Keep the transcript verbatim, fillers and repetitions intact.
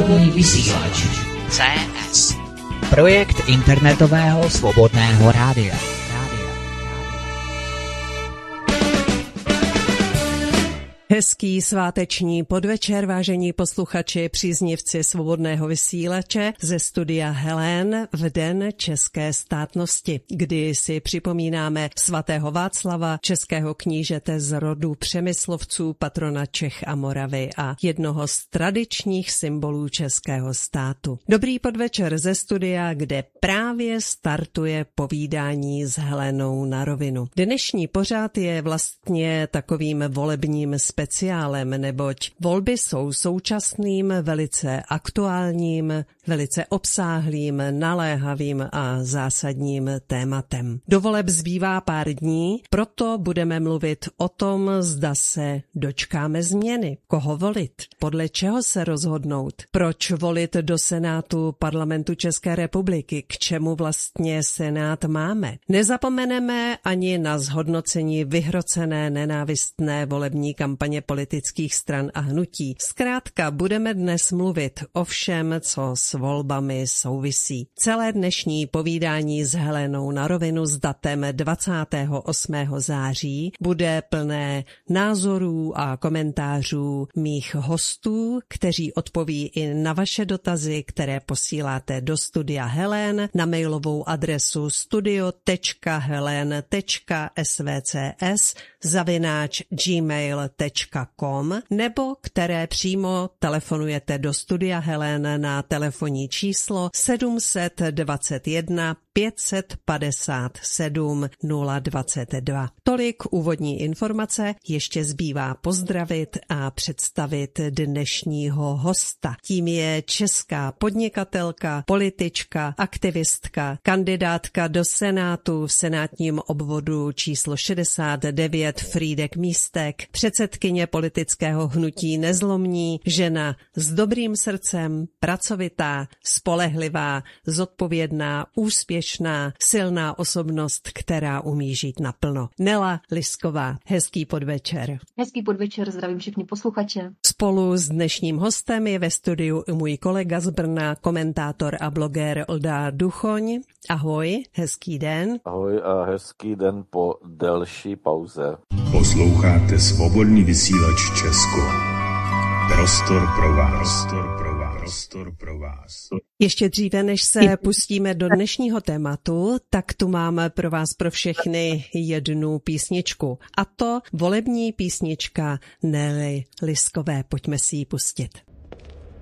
Svobodný vysílač C S. Projekt internetového svobodného rádia. Hezký sváteční podvečer, vážení posluchači, příznivci svobodného vysílače ze studia Helén v den české státnosti, kdy si připomínáme svatého Václava, českého knížete z rodu Přemyslovců, patrona Čech a Moravy a jednoho z tradičních symbolů českého státu. Dobrý podvečer ze studia, kde právě startuje povídání s Helénou na rovinu. Dnešní pořad je vlastně takovým volebním speciálem, neboť volby jsou současným, velice aktuálním, velice obsáhlým, naléhavým a zásadním tématem. Do voleb zbývá pár dní, proto budeme mluvit o tom, zda se dočkáme změny, koho volit, podle čeho se rozhodnout, proč volit do Senátu Parlamentu České republiky, k čemu vlastně Senát máme. Nezapomeneme ani na zhodnocení vyhrocené nenávistné volební kampaně politických stran a hnutí. Zkrátka budeme dnes mluvit o všem, co s volbami souvisí. Celé dnešní povídání s Helenou na rovinu s datem dvacátého osmého září bude plné názorů a komentářů mých hostů, kteří odpoví i na vaše dotazy, které posíláte do studia Helén na mailovou adresu studio tečka helén tečka svcs zavináč gmail tečka com nebo které přímo telefonujete do studia Helén na telefonní číslo sedm dvacet jedna pět set padesát sedm nula dvacet dva. Tolik úvodní informace, ještě zbývá pozdravit a představit dnešního hosta. Tím je česká podnikatelka, politička, aktivistka, kandidátka do Senátu v senátním obvodu číslo šedesát devět Frýdek Místek, předsedkyně politického hnutí Nezlomní, žena s dobrým srdcem, pracovitá, spolehlivá, zodpovědná, úspěšná, silná osobnost, která umí žít naplno. Nela Lisková, hezký podvečer. Hezký podvečer, zdravím všechny posluchače. Spolu s dnešním hostem je ve studiu i můj kolega z Brna, komentátor a bloger Olda Duchoň. Ahoj, hezký den. Ahoj a hezký den po delší pauze. Posloucháte Svobodný vysílač Česko. Prostor pro vás. Prostor pro vás. Prostor pro vás. Ještě dříve, než se pustíme do dnešního tématu, tak tu máme pro vás pro všechny jednu písničku. A to volební písnička Nely Liskové. Pojďme si ji pustit.